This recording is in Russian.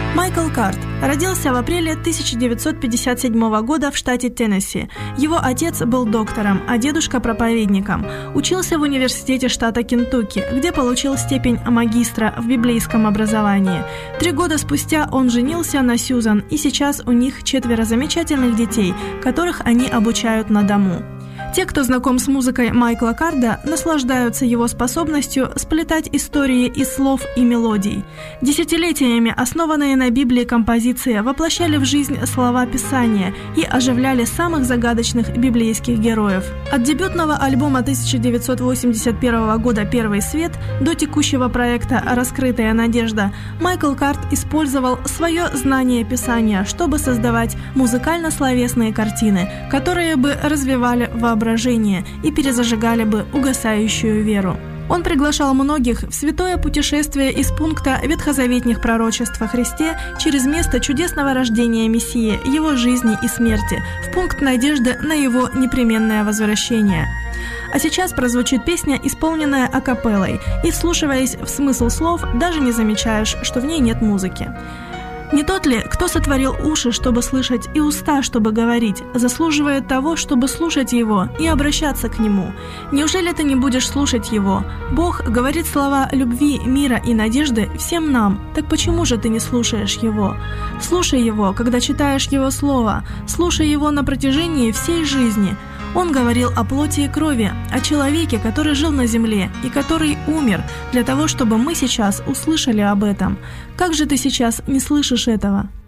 Майкл Карт родился в апреле 1957 года в штате Теннесси. Его отец был доктором, а дедушка – проповедником. Учился в университете штата Кентукки, где получил степень магистра в библейском образовании. 3 года спустя он женился на Сьюзан, и сейчас у них 4 замечательных детей, которых они обучают на дому. Те, кто знаком с музыкой Майкла Карда, наслаждаются его способностью сплетать истории из слов и мелодий. Десятилетиями основанные на Библии композиции воплощали в жизнь слова Писания и оживляли самых загадочных библейских героев. От дебютного альбома 1981 года «Первый свет» до текущего проекта «Раскрытая надежда» Майкл Карт использовал свое знание Писания, чтобы создавать музыкально-словесные картины, которые бы развивали воображение и перезажигали бы угасающую веру. Он приглашал многих в святое путешествие из пункта ветхозаветных пророчеств о Христе через место чудесного рождения Мессии, его жизни и смерти, в пункт надежды на его непременное возвращение. А сейчас прозвучит песня, исполненная акапеллой, и, вслушиваясь в смысл слов, даже не замечаешь, что в ней нет музыки. Не тот ли, кто сотворил уши, чтобы слышать, и уста, чтобы говорить, заслуживает того, чтобы слушать его и обращаться к нему? Неужели ты не будешь слушать его? Бог говорит слова любви, мира и надежды всем нам, так почему же ты не слушаешь его? Слушай его, когда читаешь его слово, слушай его на протяжении всей жизни. Он говорил о плоти и крови, о человеке, который жил на земле и который умер, для того, чтобы мы сейчас услышали об этом. Как же ты сейчас не слышишь этого?